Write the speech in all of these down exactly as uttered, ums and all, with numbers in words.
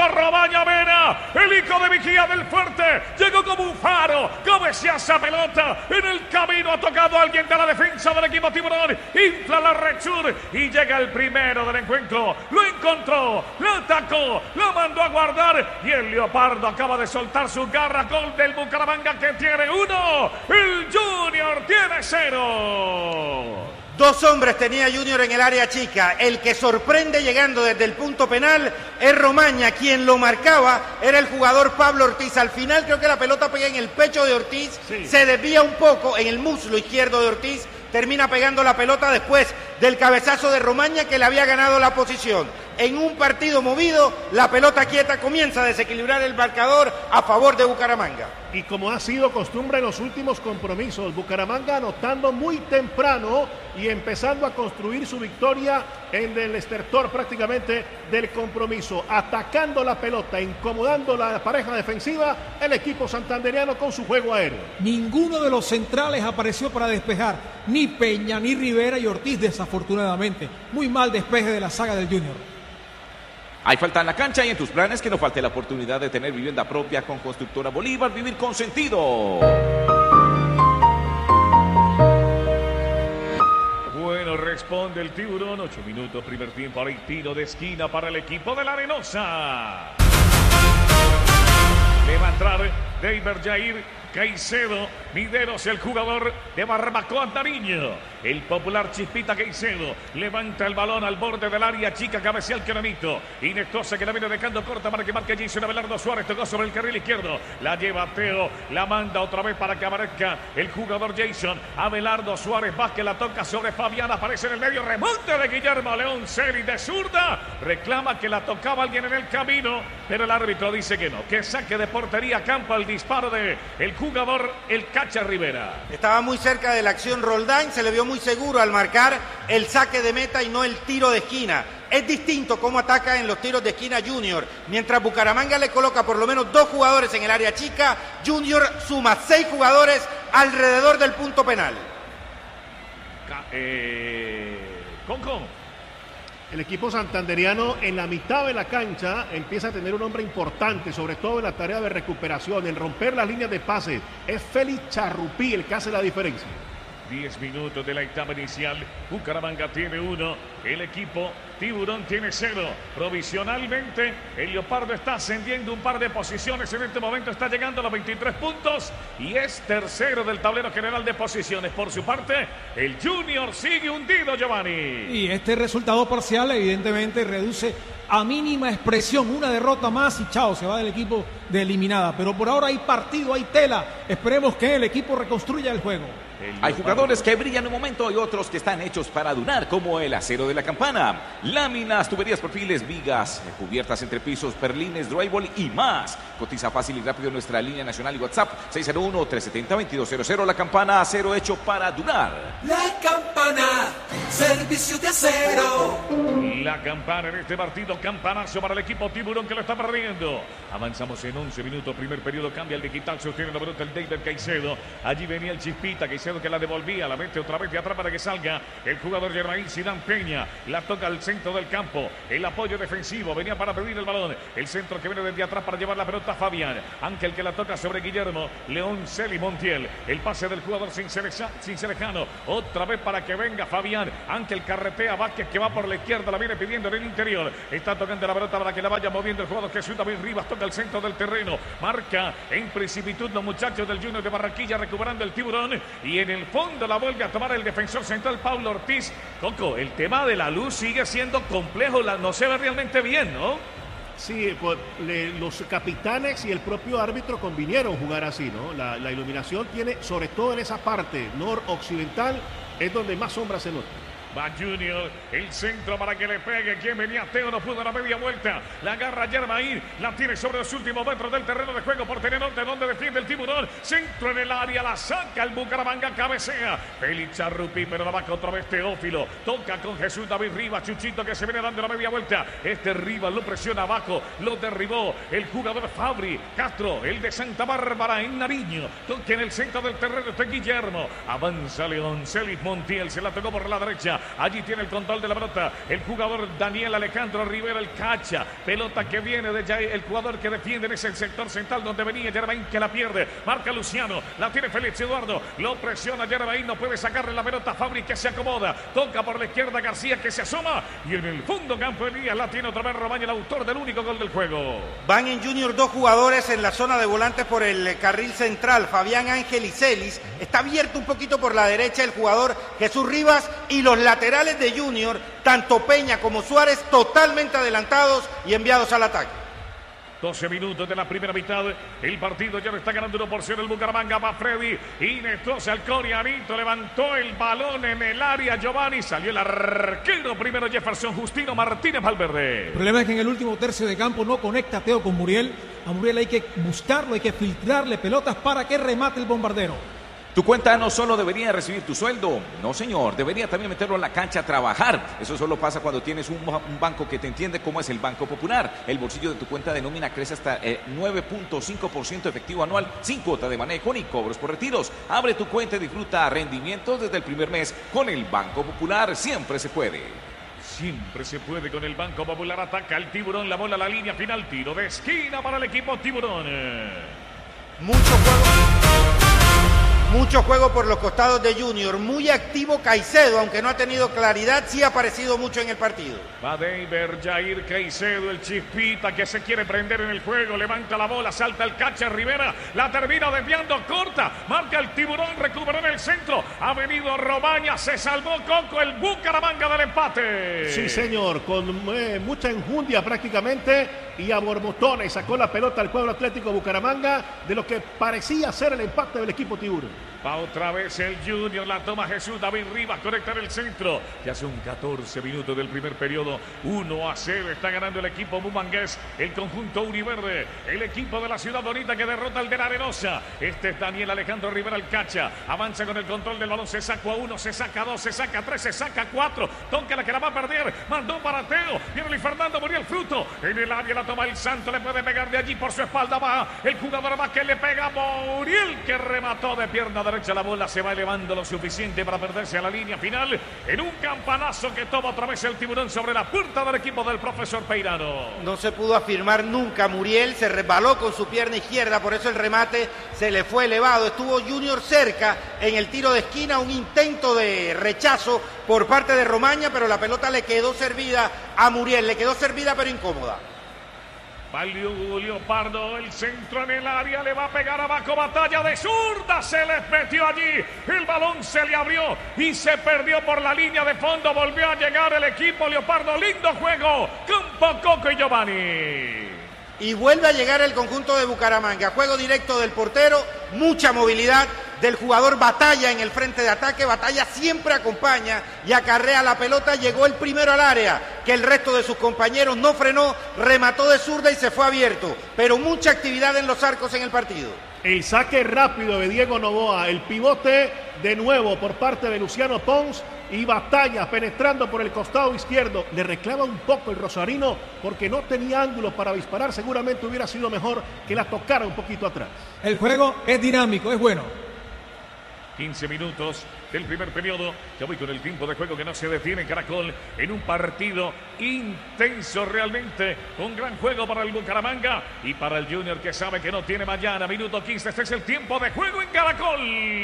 llegó Romaña Mena, el hijo de Vigía del Fuerte, llegó como un faro, cabecea esa pelota, en el camino ha tocado a alguien de la defensa del equipo Tiburón, infla la red sur y llega el primero del encuentro, lo encontró, lo atacó, lo mandó a guardar y el Leopardo acaba de soltar su garra. Gol del Bucaramanga que tiene uno, el Junior tiene cero. Dos hombres tenía Junior en el área chica. El que sorprende llegando desde el punto penal es Romaña. Quien lo marcaba era el jugador Pablo Ortiz. Al final creo que la pelota pega en el pecho de Ortiz, sí. Se desvía un poco en el muslo izquierdo de Ortiz, termina pegando la pelota después del cabezazo de Romaña que le había ganado la posición. En un partido movido, la pelota quieta comienza a desequilibrar el marcador a favor de Bucaramanga. Y como ha sido costumbre en los últimos compromisos, Bucaramanga anotando muy temprano y empezando a construir su victoria en el estertor prácticamente del compromiso, atacando la pelota, incomodando la pareja defensiva, el equipo santanderiano con su juego aéreo. Ninguno de los centrales apareció para despejar, ni Peña, ni Rivera y Ortiz desafortunadamente. Muy mal despeje de la saga del Junior. Hay falta en la cancha y en tus planes que no falte la oportunidad de tener vivienda propia con Constructora Bolívar. Vivir con sentido. Bueno, responde el Tiburón. Ocho minutos, primer tiempo. Ahora hay tiro de esquina para el equipo de la Arenosa. Le va a entrar Deiber Jair Caicedo. Mideros, el jugador de Barbacoa Nariño. El popular Chispita Caicedo levanta el balón al borde del área chica, cabecea el Cananito. Inestosa que la viene dejando corta para que marque Jason Abelardo Suárez. Tocó sobre el carril izquierdo. La lleva Teo. La manda otra vez para que aparezca el jugador Jason Abelardo Suárez Vázquez. La toca sobre Fabián. Aparece en el medio. Remonte de Guillermo León Celi de zurda. Reclama que la tocaba alguien en el camino, pero el árbitro dice que no. Que saque de portería campo el disparo de el jugador el Cacha Rivera. Estaba muy cerca de la acción Roldán. Se le vio muy seguro al marcar el saque de meta y no el tiro de esquina. Es distinto cómo ataca en los tiros de esquina Junior. Mientras Bucaramanga le coloca por lo menos dos jugadores en el área chica, Junior suma seis jugadores alrededor del punto penal. Eh, con, con. El equipo santanderiano en la mitad de la cancha empieza a tener un hombre importante, sobre todo en la tarea de recuperación, en romper las líneas de pase. Es Félix Charrupí el que hace la diferencia. diez minutos de la etapa inicial. Bucaramanga tiene uno. El equipo Tiburón tiene cero. Provisionalmente, el Leopardo está ascendiendo un par de posiciones. En este momento está llegando a los veintitrés puntos y es tercero del tablero general de posiciones. Por su parte, el Junior sigue hundido, Giovanni. Y este resultado parcial evidentemente reduce a mínima expresión una derrota más y chao, se va del equipo de eliminada. Pero por ahora hay partido, hay tela. Esperemos que el equipo reconstruya el juego. Hay jugadores que brillan en un momento y otros que están hechos para durar, como el acero de la campana. Láminas, tuberías, perfiles, vigas, cubiertas entre pisos, perlines, drywall y más. Cotiza fácil y rápido en nuestra línea nacional y WhatsApp seis cero uno, tres siete cero, dos dos cero cero. La campana, acero hecho para durar. La campana, servicio de acero. La campana en este partido, campanazo para el equipo Tiburón que lo está perdiendo. Avanzamos en once minutos, primer periodo, cambia el digital, sostiene la pelota el David Caicedo. Allí venía el Chispita Caicedo que la devolvía, la mete otra vez de atrás para que salga el jugador Germain Sidán Peña. La toca al centro del campo, el apoyo defensivo, venía para pedir el balón. El centro que viene desde atrás para llevar la pelota a Fabián. Ángel que la toca sobre Guillermo León Celi Montiel. El pase del jugador Cincelejano, otra vez para que venga Fabián. Ángel carretea Vázquez que va por la izquierda, la viene pidiendo en el interior. Está tocando la pelota para que la vaya moviendo el jugador Jesús David Rivas. Toca el centro del terreno, marca en precipitud los muchachos del Junior de Barranquilla, recuperando el Tiburón. Y en el fondo la vuelve a tomar el defensor central Pablo Ortiz. Coco, el tema de la luz sigue siendo complejo, la, no se ve realmente bien, ¿no? Sí, pues, le, los capitanes y el propio árbitro convinieron jugar así, ¿no? La, la iluminación tiene, sobre todo en esa parte noroccidental, es donde más sombra se nota. Va Junior, el centro para que le pegue. Quien venía Teo, no pudo la media vuelta. La agarra Germain, la tiene sobre los últimos metros del terreno de juego por Tenenorte, donde defiende el Tiburón. Centro en el área, la saca el Bucaramanga, cabecea. Félix Charrupí, pero la vaca otra vez Teófilo. Toca con Jesús David Rivas, Chuchito que se viene dando la media vuelta. Este Rivas lo presiona abajo, lo derribó el jugador Fabri Castro, el de Santa Bárbara en Nariño. Toca en el centro del terreno, está Guillermo. Avanza León Celis Montiel, se la tocó por la derecha. Allí tiene el control de la pelota el jugador Daniel Alejandro Rivera, el cacha. Pelota que viene de ya el jugador que defiende en ese sector central donde venía Germain, que la pierde. Marca Luciano, la tiene Félix Eduardo, lo presiona Germain, no puede sacarle la pelota. Fabri que se acomoda, toca por la izquierda García que se asoma y en el fondo campo Elías la tiene otra vez Romaña, el autor del único gol del juego. Van en Junior dos jugadores en la zona de volantes por el carril central, Fabián Ángel y Celis. Está abierto un poquito por la derecha el jugador Jesús Rivas y los laterales de Junior, tanto Peña como Suárez, totalmente adelantados y enviados al ataque. doce minutos de la primera mitad. El partido ya lo está ganando uno por cero el Bucaramanga. Va Freddy. Inestrosa al coreanito. Levantó el balón en el área. Giovanni. Salió el arquero primero Jefferson Justino Martínez Valverde. El problema es que en el último tercio de campo no conecta Teo con Muriel. A Muriel hay que buscarlo, hay que filtrarle pelotas para que remate el bombardero. Tu cuenta no solo debería recibir tu sueldo, no señor, debería también meterlo en la cancha a trabajar. Eso solo pasa cuando tienes un, un banco que te entiende como es el Banco Popular. El bolsillo de tu cuenta de nómina crece hasta eh, nueve punto cinco por ciento efectivo anual, sin cuota de manejo ni cobros por retiros. Abre tu cuenta y disfruta rendimientos desde el primer mes con el Banco Popular. Siempre se puede. Siempre se puede con el Banco Popular. Ataca el Tiburón, la bola a la línea final. Tiro de esquina para el equipo Tiburón. Mucho juego. Mucho juego por los costados de Junior, muy activo Caicedo, aunque no ha tenido claridad, sí ha aparecido mucho en el partido. Va David Jair Caicedo, el chispita que se quiere prender en el juego, levanta la bola, salta el cacha Rivera, la termina desviando corta, marca el Tiburón, recuperó en el centro, ha venido Romaña, se salvó Coco, el Bucaramanga del empate. Sí señor, con eh, mucha enjundia prácticamente y a borbotones sacó la pelota al cuadro Atlético Bucaramanga de lo que parecía ser el empate del equipo Tiburón. Va otra vez el Junior, la toma Jesús David Rivas, conecta en el centro. Ya son catorce minutos del primer periodo. uno a cero está ganando el equipo bumangués, el conjunto univerde, el equipo de la Ciudad Bonita que derrota al de la Arenosa. Este es Daniel Alejandro Rivera, el cacha. Avanza con el control del balón, se saca a uno, se saca a dos, se saca a tres, se saca a cuatro. Toca la que la va a perder, mandó para Teo. Viene Luis Fernando, murió el fruto. En el área la toma el Santo, le puede pegar de allí por su espalda. Va el jugador más que le pega, Muriel, que remató de pierna derecha. La bola se va elevando lo suficiente para perderse a la línea final en un campanazo que toma otra vez el Tiburón sobre la puerta del equipo del profesor Peirano. No se pudo afirmar nunca Muriel, se resbaló con su pierna izquierda, por eso el remate se le fue elevado. Estuvo Junior cerca en el tiro de esquina, un intento de rechazo por parte de Romaña, pero la pelota le quedó servida a Muriel, le quedó servida pero incómoda. Valió Leopardo, el centro en el área, le va a pegar abajo, batalla de zurda, se les metió allí, el balón se le abrió y se perdió por la línea de fondo, volvió a llegar el equipo Leopardo, lindo juego, Campo Coco y Giovanni. Y vuelve a llegar el conjunto de Bucaramanga, juego directo del portero, mucha movilidad del jugador Batalla en el frente de ataque. Batalla siempre acompaña y acarrea la pelota, llegó el primero al área, que el resto de sus compañeros no frenó, remató de zurda y se fue abierto, pero mucha actividad en los arcos en el partido. El saque rápido de Diego Novoa, el pivote de nuevo por parte de Luciano Pons y Batalla penetrando por el costado izquierdo. Le reclama un poco el rosarino porque no tenía ángulos para disparar, seguramente hubiera sido mejor que la tocara un poquito atrás. El juego es dinámico, es bueno. quince minutos del primer periodo. Ya voy con el tiempo de juego que no se detiene en Caracol en un partido intenso realmente, con gran juego para el Bucaramanga y para el Junior que sabe que no tiene mañana. Minuto quince, este es el tiempo de juego en Caracol.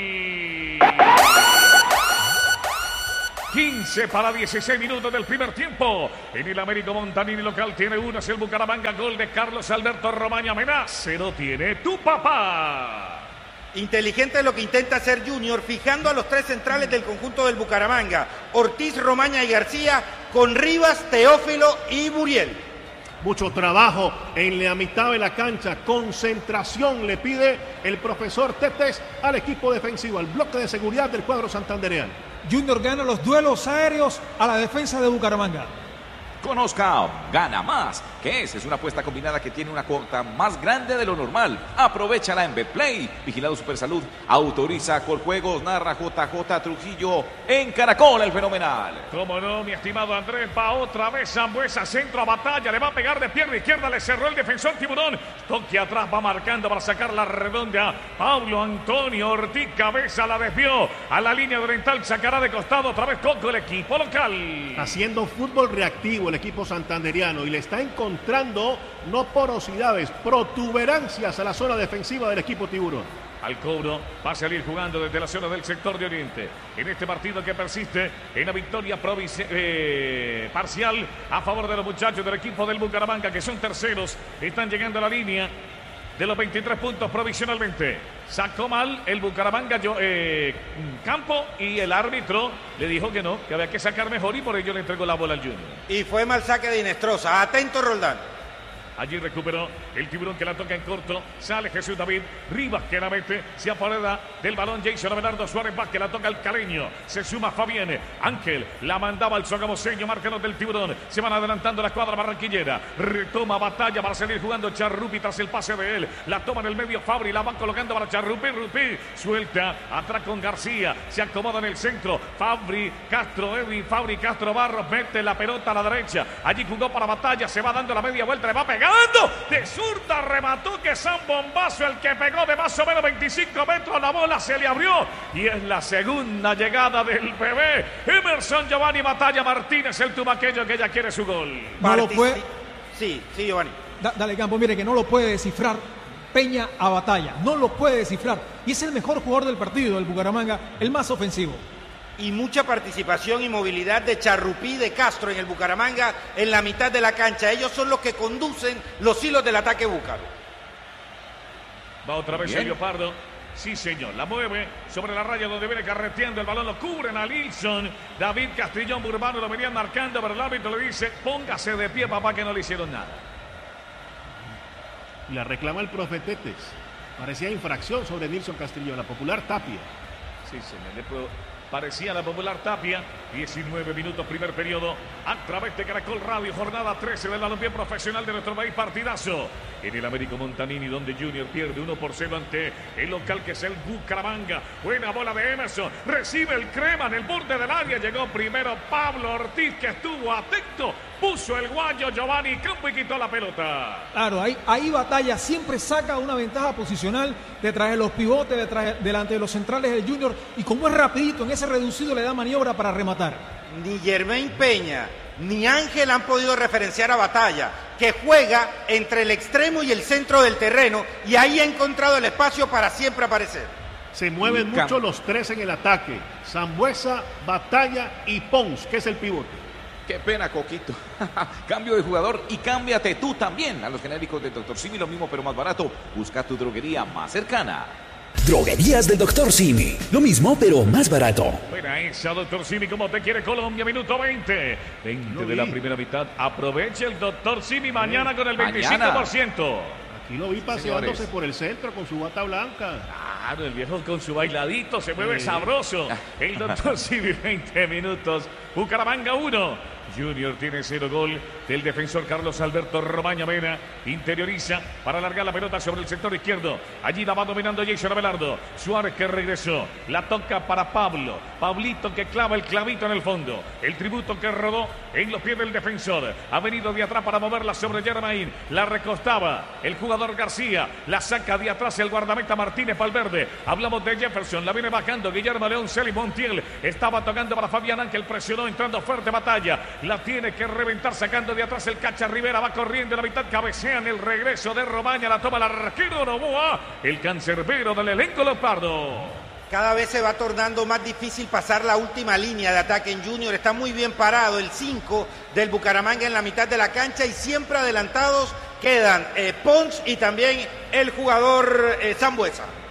quince para dieciséis minutos del primer tiempo. En el Américo Montanini local tiene uno, es el Bucaramanga, gol de Carlos Alberto Romaña Menaz. Cero tiene tu papá. Inteligente lo que intenta hacer Junior, fijando a los tres centrales del conjunto del Bucaramanga, Ortiz, Romaña y García, con Rivas, Teófilo y Muriel. Mucho trabajo en la mitad de la cancha, concentración le pide el profesor Tetes al equipo defensivo, al bloque de seguridad del cuadro santandereano. Junior gana los duelos aéreos a la defensa de Bucaramanga. Conozca Gana Más, ¿Qué es? Es una apuesta combinada que tiene una cuota más grande de lo normal. Aprovechala en Betplay. Vigilado Supersalud. Autoriza Coljuegos. Narra J J Trujillo en Caracol, el fenomenal. Cómo no, mi estimado Andrés. Va otra vez Sambuesa, centro a Batalla. Le va a pegar de pierna izquierda. Le cerró el defensor Tiburón. Toque atrás, va marcando para sacar la redonda. Pablo Antonio Ortiz, cabeza, la desvió a la línea oriental. Sacará de costado otra vez Coco, el equipo local. Haciendo fútbol reactivo el equipo santanderiano y le está encontrando no porosidades, protuberancias a la zona defensiva del equipo Tiburón. Al cobro va a salir jugando desde la zona del sector de Oriente. En este partido que persiste en la victoria eh, parcial a favor de los muchachos del equipo del Bucaramanga, que son terceros, están llegando a la línea de los veintitrés puntos provisionalmente. Sacó mal el Bucaramanga yo, eh, Campo, y el árbitro le dijo que no, que había que sacar mejor, y por ello le entregó la bola al Junior. Y fue mal saque de Inestrosa. Atento, Roldán. Allí recuperó el Tiburón, que la toca en corto. Sale Jesús David Rivas, que la mete. Se apodera del balón Jason Abelardo Suárez Vázquez, la toca el caleño. Se suma Fabián Ángel. La mandaba al sogamoseño, márcanos del Tiburón. Se van adelantando la cuadra barranquillera. Retoma Batalla para salir jugando Charrupi tras el pase de él. La toma en el medio Fabri. La van colocando para Charrupi. Rupi suelta atrás con García. Se acomoda en el centro. Fabri, Castro, Edwin, Fabri, Castro Barros. Mete la pelota a la derecha. Allí jugó para Batalla. Se va dando la media vuelta. Le va a pegar. De zurda remató, que San Bombazo, el que pegó de más o menos veinticinco metros, la bola se le abrió y es la segunda llegada del bebé Emerson Giovanni Batalla Martínez, el tubaqueño, que ya quiere su gol. No lo puede. Sí, sí, Giovanni. Da, dale, Campo, mire que no lo puede descifrar Peña a Batalla, no lo puede descifrar y es el mejor jugador del partido, el Bucaramanga, el más ofensivo. Y mucha participación y movilidad de Charrupí, de Castro en el Bucaramanga en la mitad de la cancha. Ellos son los que conducen los hilos del ataque búcaro. Va otra vez Sergio Pardo. Sí, señor. La mueve sobre la raya donde viene carreteando el balón. Lo cubren a Nilsson. David Castrillón Burbano lo venían marcando, pero el árbitro le dice: póngase de pie, papá, que no le hicieron nada. Y la reclama el profe Tetes. Parecía infracción sobre Nilsson Castrillón, la popular Tapia. Sí, señor. Le puedo... Parecía la popular Tapia. diecinueve minutos, primer periodo, a través de Caracol Radio, jornada trece del balompié profesional de nuestro país. Partidazo en el Américo Montanini, donde Junior pierde uno por cero ante el local, que es el Bucaramanga. Buena bola de Emerson, recibe el crema en el borde del área. Llegó primero Pablo Ortiz, que estuvo atento, puso el guayo Giovanni Campo y quitó la pelota. Claro, ahí, ahí Batalla siempre saca una ventaja posicional detrás de los pivotes, detrás, delante de los centrales del Junior, y como es rapidito, en ese reducido le da maniobra para rematar. Ni Germain Peña ni Ángel han podido referenciar a Batalla, que juega entre el extremo y el centro del terreno, y ahí ha encontrado el espacio para siempre aparecer. Se mueven Campo. mucho los tres en el ataque: Sambuesa, Batalla y Pons, que es el pivote. Qué pena, Coquito. Cambio de jugador y cámbiate tú también a los genéricos de Doctor Simi, lo mismo pero más barato. Busca tu droguería más cercana. Droguerías del Doctor Simi. Lo mismo, pero más barato. Buena esa, Doctor Simi, como te quiere Colombia, minuto veinte. veinte de la primera mitad. Aproveche el Doctor Simi mañana con el veinticinco por ciento. Aquí lo vi paseándose por el centro con su bata blanca. Claro, el viejo con su bailadito se mueve sabroso. El Doctor Simi, veinte minutos. Bucaramanga uno. Junior tiene cero, gol del defensor Carlos Alberto Romaña Mena. Interioriza para alargar la pelota sobre el sector izquierdo. Allí la va dominando Jason Abelardo. Suárez, que regresó. La toca para Pablo. Pablito, que clava el clavito en el fondo. El tributo que rodó en los pies del defensor. Ha venido de atrás para moverla sobre Germain. La recostaba el jugador García. La saca de atrás el guardameta Martínez Valverde. Hablamos de Jefferson. La viene bajando Guillermo León Celis Montiel. Estaba tocando para Fabián Ángel. Presionó, entrando fuerte Batalla. La tiene que reventar, sacando de atrás el Cacha Rivera. Va corriendo en la mitad, cabecea en el regreso de Romaña. La toma el arquero Novoa, el cancerbero del elenco leopardo. Cada vez se va tornando más difícil pasar la última línea de ataque en Junior. Está muy bien parado el cinco del Bucaramanga en la mitad de la cancha, y siempre adelantados quedan eh, Pons y también el jugador eh, Sambuesa.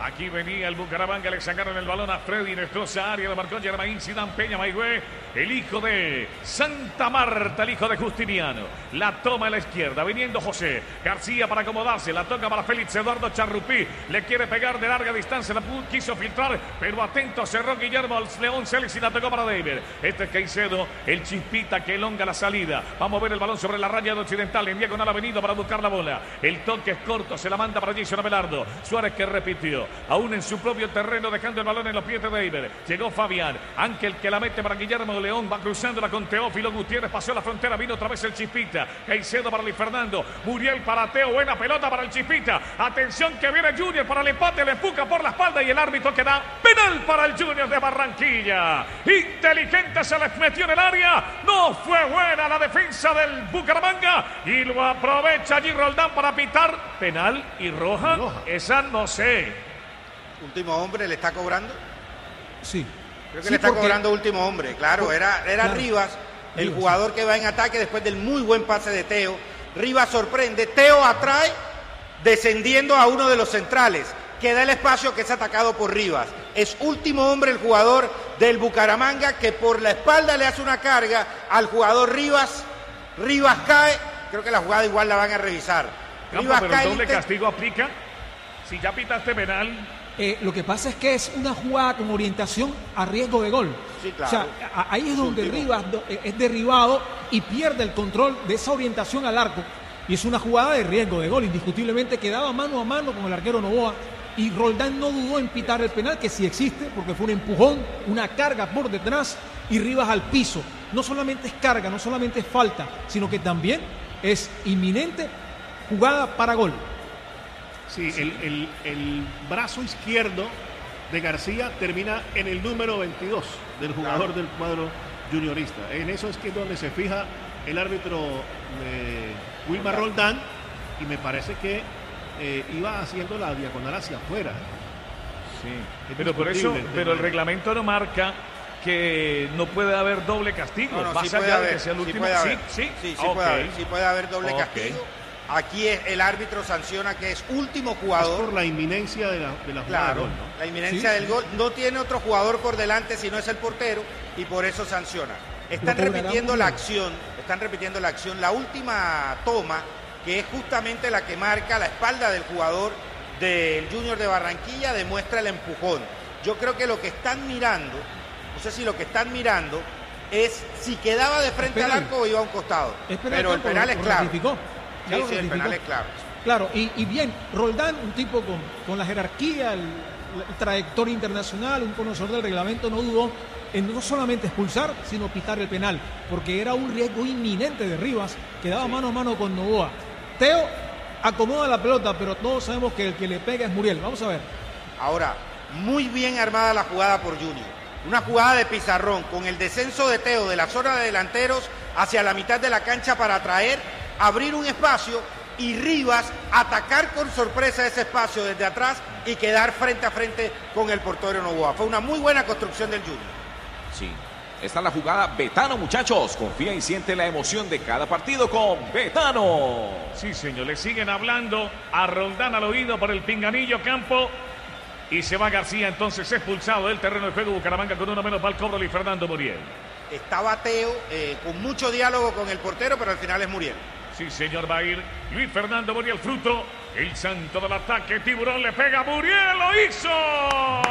Aquí venía el Bucaramanga, le sacaron el balón a Freddy, destroza área, lo marcó Germain Zidane Peña Maigüe, el hijo de Santa Marta, el hijo de Justiniano. La toma a la izquierda, viniendo José García para acomodarse, la toca para Félix Eduardo Charrupí, le quiere pegar de larga distancia, la quiso filtrar, pero atento cerró Guillermo León Celis y la tocó para David. Este es Caicedo, el Chispita que elonga la salida. Vamos a ver el balón sobre la raya de Occidental, en diagonal ha venido para buscar la bola. El toque es corto, se la manda para Jason Abelardo. Suárez que repitió, aún en su propio terreno, dejando el balón en los pies de David. Llegó Fabián, Ángel que la mete para Guillermo León, va cruzándola con Teófilo Gutiérrez, pasó la frontera, vino otra vez el Chispita. Caicedo para Luis Fernando, Muriel para Teo, buena pelota para el Chispita. Atención que viene Junior para el empate, le empuja por la espalda y el árbitro que da penal para el Junior de Barranquilla. Inteligente, se les metió en el área, no fue buena la defensa del Bucaramanga y lo aprovecha allí Roldán para pitar penal y roja. roja. Esa no sé. Último hombre le está cobrando. Sí. Creo que sí, le está porque... cobrando último hombre, claro, era, era claro. Rivas, el Rivas, jugador sí. que va en ataque después del muy buen pase de Teo. Rivas sorprende, Teo atrae, descendiendo a uno de los centrales, que da el espacio que es atacado por Rivas. Es último hombre el jugador del Bucaramanga, que por la espalda le hace una carga al jugador Rivas. Rivas cae, creo que la jugada igual la van a revisar. Campo, Rivas pero cae el doble inter... castigo aplica. Si ya pitaste penal. Eh, lo que pasa es que es una jugada con orientación a riesgo de gol. Sí, claro. O sea, a, ahí es donde Último. Rivas do, es derribado y pierde el control de esa orientación al arco. Y es una jugada de riesgo de gol. Indiscutiblemente quedaba mano a mano con el arquero Novoa. Y Roldán no dudó en pitar el penal, que sí existe, porque fue un empujón, una carga por detrás y Rivas al piso. No solamente es carga, no solamente es falta, sino que también es inminente jugada para gol. Sí, el, el, el brazo izquierdo de García termina en el número veintidós del jugador claro. del cuadro juniorista. En eso es que es donde se fija el árbitro de Wilmar Roldán, y me parece que eh, iba haciendo la diagonal hacia afuera. Sí, pero por eso, pero el reglamento no marca que no puede haber doble castigo. No, no, más sí allá puede de haber, que sea el sí último. puede haber. Sí, sí, sí, sí, okay. puede haber, sí puede haber doble okay. castigo. Aquí es, el árbitro sanciona que es último jugador. Es por la inminencia de la, de la jugada claro, del gol, ¿no? La inminencia ¿Sí? del gol. No tiene otro jugador por delante si no es el portero y por eso sanciona. Están repitiendo la acción, están repitiendo la acción. La última toma, que es justamente la que marca la espalda del jugador del Junior de Barranquilla, demuestra el empujón. Yo creo que lo que están mirando, no sé si lo que están mirando es si quedaba de frente Espera. al arco o iba a un costado. Espera, pero el campo, penal lo, es lo claro. ratificó. Ya Sí, lo sí, el ratificó. penal es claro. Claro, y, y bien, Roldán, un tipo con, con la jerarquía, el, la trayectoria internacional, un conocedor del reglamento, no dudó en no solamente expulsar, sino pitar el penal, porque era un riesgo inminente de Rivas, que daba sí. mano a mano con Novoa. Teo acomoda la pelota, pero todos sabemos que el que le pega es Muriel. Vamos a ver. Ahora, muy bien armada la jugada por Junior. Una jugada de pizarrón con el descenso de Teo de la zona de delanteros hacia la mitad de la cancha para atraer, abrir un espacio y Rivas atacar con sorpresa ese espacio desde atrás y quedar frente a frente con el portero Novoa. Fue una muy buena construcción del Junior. Sí, esta es la jugada Betano, muchachos. Confía y siente la emoción de cada partido con Betano. Sí, señor, le siguen hablando a Roldán al oído por el pinganillo campo. Y se va García, entonces expulsado del terreno de juego. Bucaramanga con uno menos va al cobro Luis Fernando Muriel. Estaba Teo eh, con mucho diálogo con el portero, pero al final es Muriel. Sí, señor, va a ir Luis Fernando Muriel, fruto. El santo del ataque, Tiburón le pega a Muriel, lo hizo.